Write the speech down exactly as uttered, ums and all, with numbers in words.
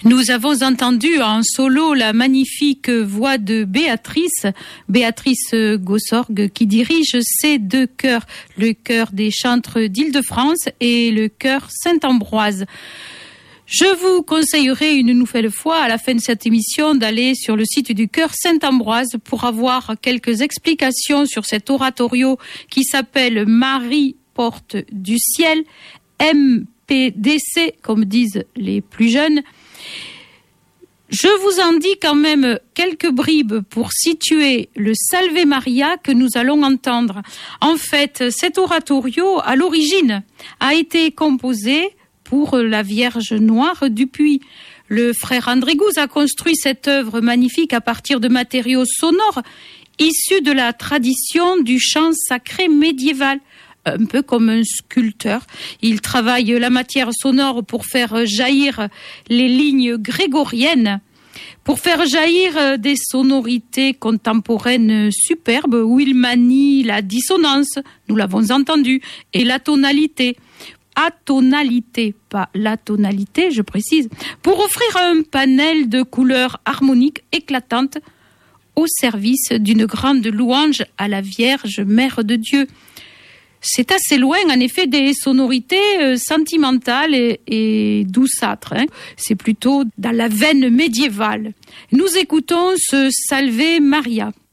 Nous avons entendu en solo la magnifique voix de Béatrice, Béatrice Gossorgue, qui dirige ces deux chœurs, le chœur des chantres d'Île-de-France et le chœur Saint-Ambroise. Je vous conseillerai une nouvelle fois, à la fin de cette émission, d'aller sur le site du chœur Saint-Ambroise pour avoir quelques explications sur cet oratorio qui s'appelle Marie Porte du Ciel, M P D C, comme disent les plus jeunes. Je vous en dis quand même quelques bribes pour situer le Salve Maria que nous allons entendre. En fait, cet oratorio, à l'origine, a été composé pour la Vierge Noire du Puy. Le frère André Gouze a construit cette œuvre magnifique à partir de matériaux sonores issus de la tradition du chant sacré médiéval. Un peu comme un sculpteur. Il travaille la matière sonore pour faire jaillir les lignes grégoriennes, pour faire jaillir des sonorités contemporaines superbes où il manie la dissonance, nous l'avons entendu, et la tonalité. Atonalité, pas la tonalité, je précise, pour offrir un panel de couleurs harmoniques éclatantes au service d'une grande louange à la Vierge Mère de Dieu. C'est assez loin, en effet, des sonorités euh, sentimentales et, et douceâtres. Hein. C'est plutôt dans la veine médiévale. Nous écoutons ce Salve Maria.